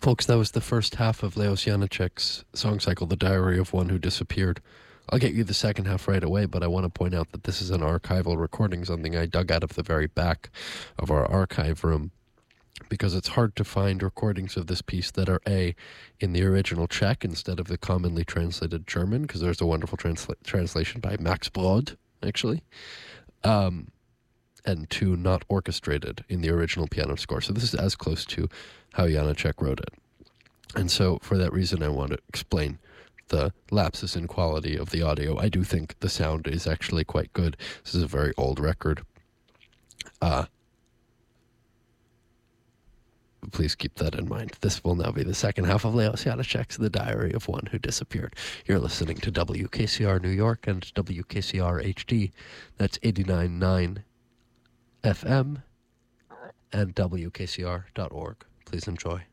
Folks, that was the first half of Leos Janáček's song cycle, The Diary of One Who Disappeared. I'll get you the second half right away, but I want to point out that this is an archival recording, something I dug out of the very back of our archive room, because it's hard to find recordings of this piece that are A, in the original Czech instead of the commonly translated German, because there's a wonderful translation by Max Brod, actually, and two, not orchestrated in the original piano score. So this is as close to how Janáček wrote it. And so for that reason, I want to explain the lapses in quality of the audio. I do think the sound is actually quite good. This is a very old record. Please keep that in mind. This will now be the second half of Leos Janáček's The Diary of One Who Disappeared. You're listening to WKCR New York and WKCR HD. That's 89.9 FM and WKCR.org. Please enjoy.